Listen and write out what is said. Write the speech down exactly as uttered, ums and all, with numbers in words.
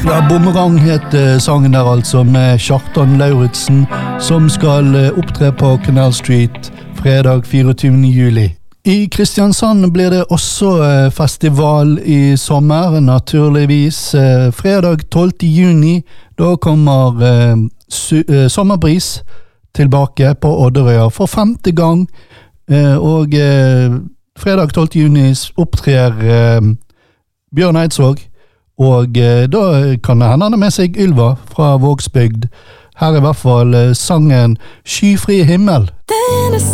Ja, Bumerang heter sangen der altså, med Kjartan Lauritsen, som skal opptre på Canal Street fredag fireogtyvende juli. I Kristiansand blir det også festival i sommer, naturligvis. Fredag tolvte juni, da kommer Sommerbris tilbake på Odderøya for femte gang, og fredag tolvte juni opptrer Bjørn Eidsvåg, og da kan det hende han med seg Ylva fra Vågsbygd. Her er i hvert fall sangen Skyfri himmel.